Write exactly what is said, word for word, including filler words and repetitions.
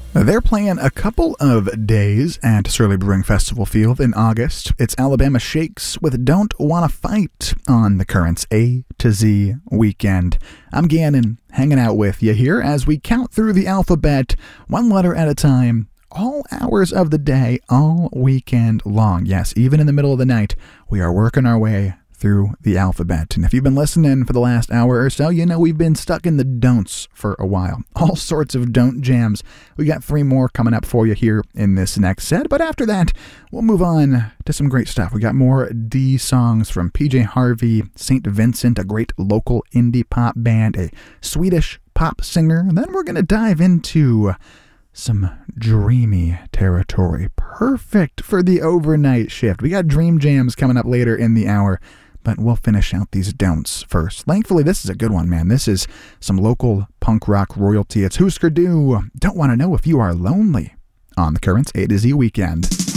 They're playing a couple of days at Surly Brewing Festival Field in August. It's Alabama Shakes with Don't Wanna Fight on the Currents A to Z weekend. I'm Gannon, hanging out with you here as we count through the alphabet, one letter at a time, all hours of the day, all weekend long. Yes, even in the middle of the night, we are working our way through the alphabet. And if you've been listening for the last hour or so, you know we've been stuck in the don'ts for a while. All sorts of don't jams. We got three more coming up for you here in this next set, but after that, we'll move on to some great stuff. We got more D songs from P J Harvey, Saint Vincent, a great local indie pop band, a Swedish pop singer, and then we're going to dive into some dreamy territory. Perfect for the overnight shift. We got dream jams coming up later in the hour, but we'll finish out these don'ts first. Thankfully, this is a good one, man. This is some local punk rock royalty. It's Husker Du. Don't want to know if you are lonely on the Currents A to Z weekend.